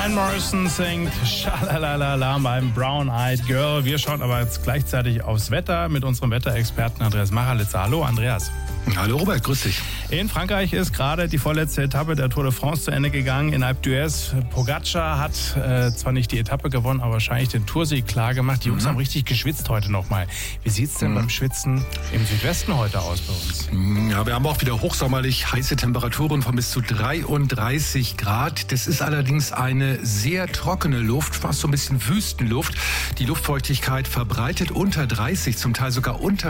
Van Morrison singt Schalalalala beim Brown Eyed Girl. Wir schauen aber jetzt gleichzeitig aufs Wetter mit unserem Wetterexperten Andreas Machralitzer. Hallo Andreas. Hallo Robert, grüß dich. In Frankreich ist gerade die vorletzte Etappe der Tour de France zu Ende gegangen. In Alpe d'Huez. Pogacar hat zwar nicht die Etappe gewonnen, aber wahrscheinlich den Toursieg klar gemacht. Die Jungs haben richtig geschwitzt heute nochmal. Wie sieht es denn beim Schwitzen im Südwesten heute aus bei uns? Ja, wir haben auch wieder hochsommerlich heiße Temperaturen von bis zu 33 Grad. Das ist allerdings eine sehr trockene Luft, fast so ein bisschen Wüstenluft. Die Luftfeuchtigkeit verbreitet unter 30, zum Teil sogar unter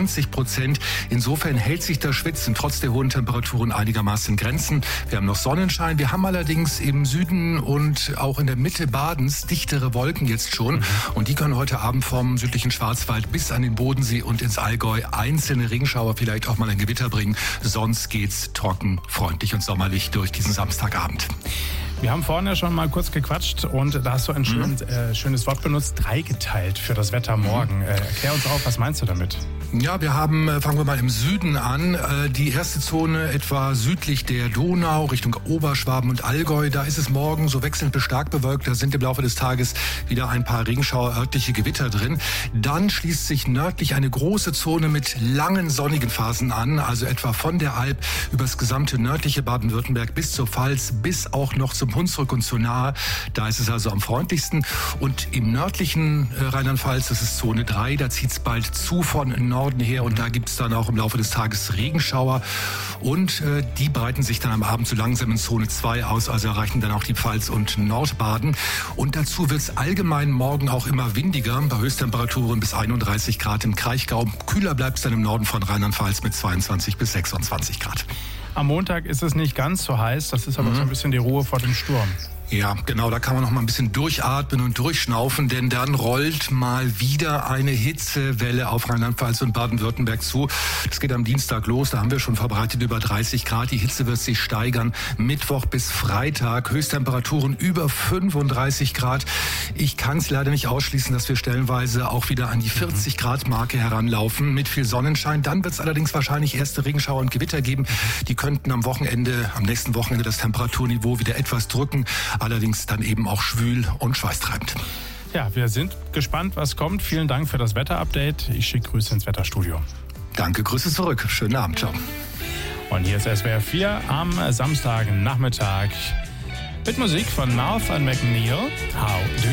20%. Insofern hält sich das Schwitzen trotz der hohen Temperaturen einigermaßen in Grenzen. Wir haben noch Sonnenschein. Wir haben allerdings im Süden und auch in der Mitte Badens dichtere Wolken jetzt schon. Und die können heute Abend vom südlichen Schwarzwald bis an den Bodensee und ins Allgäu einzelne Regenschauer, vielleicht auch mal ein Gewitter bringen. Sonst geht's trocken, freundlich und sommerlich durch diesen Samstagabend. Wir haben vorhin ja schon mal kurz gequatscht und da hast du ein schönes Wort benutzt, dreigeteilt für das Wetter morgen. Erklär uns auf, was meinst du damit? Ja, wir haben, fangen wir mal im Süden an, die erste Zone etwa südlich der Donau, Richtung Oberschwaben und Allgäu. Da ist es morgen so wechselnd bis stark bewölkt. Da sind im Laufe des Tages wieder ein paar Regenschauer, örtliche Gewitter drin. Dann schließt sich nördlich eine große Zone mit langen sonnigen Phasen an, also etwa von der Alp übers gesamte nördliche Baden-Württemberg bis zur Pfalz, bis auch noch zum Hunsrück und zur Nahe. Da ist es also am freundlichsten. Und im nördlichen Rheinland-Pfalz, das ist Zone 3, da zieht es bald zu von Norden her und da gibt es dann auch im Laufe des Tages Regenschauer und die breiten sich dann am Abend so langsam in Zone 2 aus, also erreichen dann auch die Pfalz und Nordbaden. Und dazu wird es allgemein morgen auch immer windiger, bei Höchsttemperaturen bis 31 Grad im Kraichgau. Kühler bleibt es dann im Norden von Rheinland-Pfalz mit 22 bis 26 Grad. Am Montag ist es nicht ganz so heiß, das ist aber so ein bisschen die Ruhe vor dem Sturm. Ja, genau, da kann man noch mal ein bisschen durchatmen und durchschnaufen, denn dann rollt mal wieder eine Hitzewelle auf Rheinland-Pfalz und Baden-Württemberg zu. Das geht am Dienstag los, da haben wir schon verbreitet über 30 Grad. Die Hitze wird sich steigern. Mittwoch bis Freitag Höchsttemperaturen über 35 Grad. Ich kann es leider nicht ausschließen, dass wir stellenweise auch wieder an die 40 Grad Marke heranlaufen mit viel Sonnenschein. Dann wird es allerdings wahrscheinlich erste Regenschauer und Gewitter geben. Die könnten am nächsten Wochenende das Temperaturniveau wieder etwas drücken. Allerdings dann eben auch schwül und schweißtreibend. Ja, wir sind gespannt, was kommt. Vielen Dank für das Wetter-Update. Ich schicke Grüße ins Wetterstudio. Danke, Grüße zurück. Schönen Abend, ciao. Und hier ist SWR 4 am Samstagnachmittag mit Musik von Mouth and McNeil. How do